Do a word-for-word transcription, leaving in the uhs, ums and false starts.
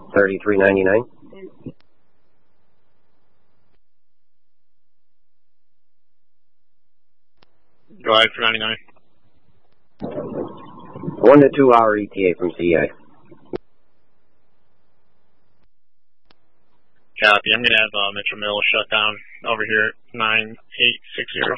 thirty-three ninety-nine. Go ahead for ninety-nine. One to two hour E T A from C I. Copy. I'm going to have uh, Mitchell Mill shut down over here at nine eight six zero.